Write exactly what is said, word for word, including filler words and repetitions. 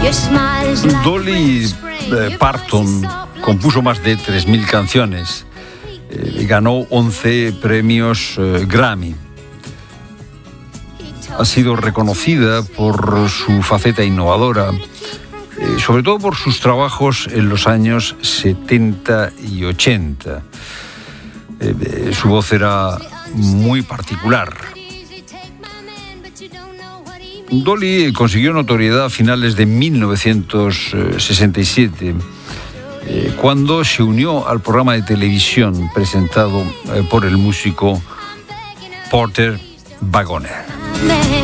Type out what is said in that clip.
Dolly eh, Parton compuso más de tres mil canciones eh, y ganó once premios eh, Grammy. Ha sido reconocida por su faceta innovadora, eh, sobre todo por sus trabajos en los años setenta y ochenta. Eh, su voz era muy particular. Dolly consiguió notoriedad a finales de mil novecientos sesenta y siete, eh, cuando se unió al programa de televisión presentado eh, por el músico Porter Wagoner.